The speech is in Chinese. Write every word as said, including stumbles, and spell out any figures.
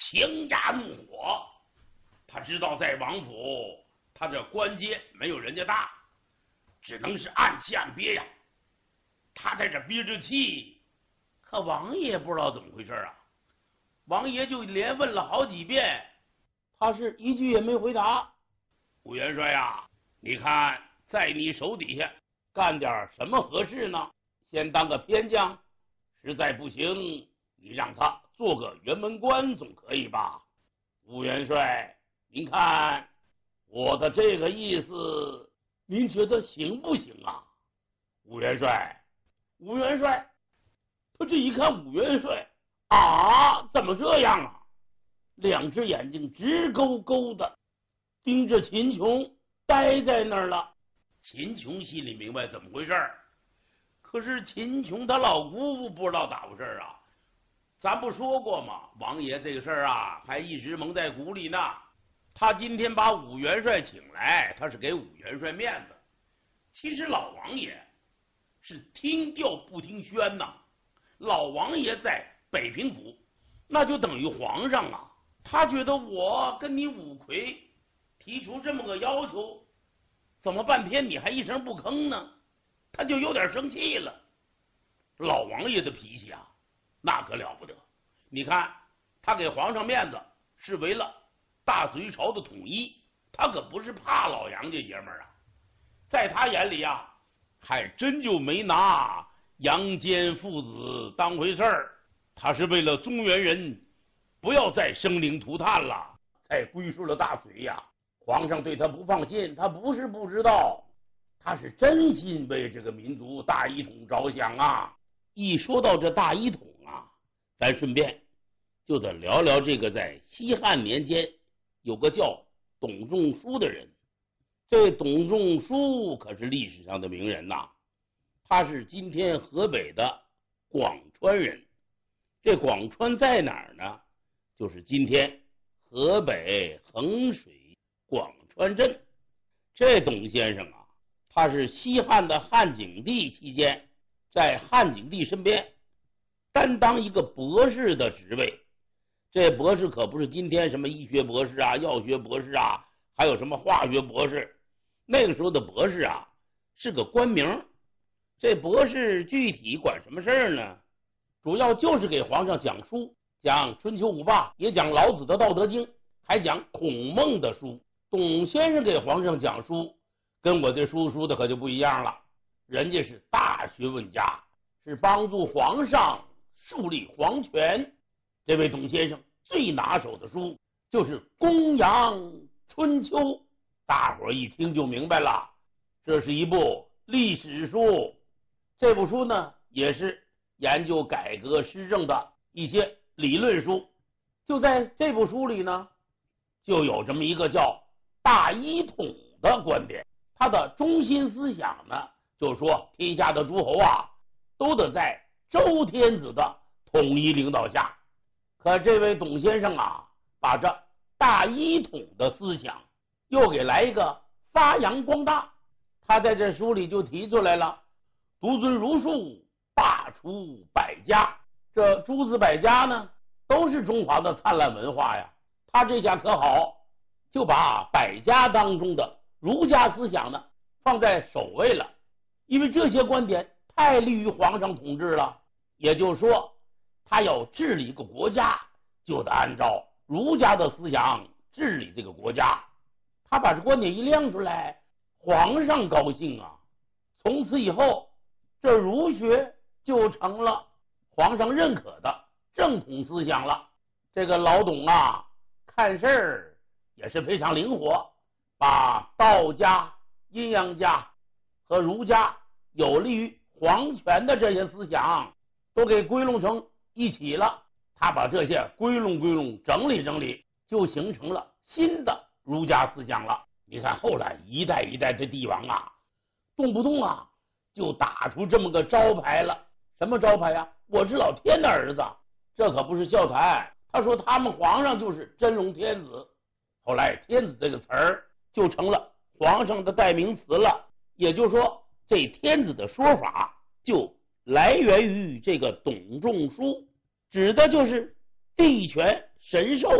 强压怒火。他知道在王府，他这官阶没有人家大，只能是暗气暗憋呀。他在这憋着气，可王爷不知道怎么回事啊。王爷就连问了好几遍，他是一句也没回答。武元帅呀，你看在你手底下干点什么合适呢？先当个偏将，实在不行，你让他做个辕门官总可以吧？武元帅，您看我的这个意思，您觉得行不行啊？武元帅，武元帅，他这一看武元帅啊，怎么这样啊？两只眼睛直勾勾的盯着秦琼，呆在那儿了。秦琼心里明白怎么回事，可是秦琼他老姑父不知道咋回事啊。咱不说过吗？王爷这个事儿啊，还一直蒙在鼓里呢。他今天把武元帅请来，他是给武元帅面子。其实老王爷是听调不听宣呐。老王爷在北平府，那就等于皇上啊。他觉得我跟你五魁提出这么个要求，怎么半天你还一声不吭呢？他就有点生气了。老王爷的脾气啊，那可了不得。你看他给皇上面子是为了大隋朝的统一，他可不是怕老杨家爷们儿啊。在他眼里啊，还真就没拿杨坚父子当回事儿。他是为了中原人不要再生灵涂炭了，才归顺了大隋呀。皇上对他不放心，他不是不知道，他是真心为这个民族大一统着想啊。一说到这大一统啊，咱顺便就得聊聊这个在西汉年间有个叫董仲舒的人。这董仲舒可是历史上的名人呐，他是今天河北的广川人。这广川在哪儿呢？就是今天河北衡水广川镇。这董先生啊，他是西汉的汉景帝期间，在汉景帝身边担当一个博士的职位。这博士可不是今天什么医学博士啊、药学博士啊，还有什么化学博士。那个时候的博士啊，是个官名。这博士具体管什么事儿呢？主要就是给皇上讲书，讲春秋五霸，也讲老子的道德经，还讲孔孟的书。董先生给皇上讲书，跟我这书书的可就不一样了。人家是大学问家，是帮助皇上树立皇权。这位董先生最拿手的书就是《公羊春秋》，大伙儿一听就明白了，这是一部历史书。这部书呢，也是研究改革施政的一些理论书。就在这部书里呢，就有这么一个叫大一统的观点。他的中心思想呢，就是说天下的诸侯啊，都得在周天子的统一领导下。可这位董先生啊，把这大一统的思想又给来一个发扬光大。他在这书里就提出来了，独尊儒术，罢黜百家。这诸子百家呢，都是中华的灿烂文化呀。他这下可好，就把百家当中的儒家思想呢放在首位了。因为这些观点太利于皇上统治了，也就是说他要治理一个国家，就得按照儒家的思想治理这个国家。他把这观点一亮出来，皇上高兴啊。从此以后，这儒学就成了皇上认可的正统思想了。这个老董啊，看事儿也是非常灵活，把道家、阴阳家和儒家有利于皇权的这些思想都给归拢成一起了。他把这些归拢归拢，整理整理，就形成了新的儒家思想了。你看后来一代一代的帝王啊，动不动啊就打出这么个招牌了。什么招牌呀？我是老天的儿子，这可不是笑谈。他说他们皇上就是真龙天子。后来天子这个词儿就成了皇上的代名词了。也就是说，这天子的说法就来源于这个董仲舒，指的就是帝权神授。